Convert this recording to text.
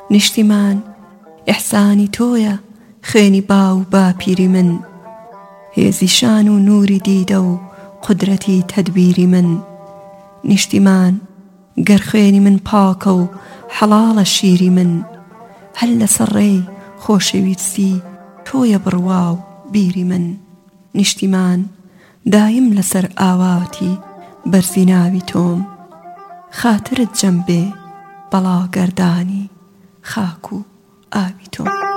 نیشتیمان ئیحسانی تۆیە خوێنی باو باپیری من، هێزی شان و نووری دیدە و قودرەتی تەدبیری من. نیشتیمان گەر خوێنی من پاکە و حەڵاڵە شیری من، هەر لەسەر ڕێی خۆشەویستی تۆیە بڕوا و بیری من. نیشتیمان دایم لەسەر ئاواتی بەرزی ناوی تۆم، خاترت جەم بێ بەڵا گەردانی خاک و ئاوی تۆم.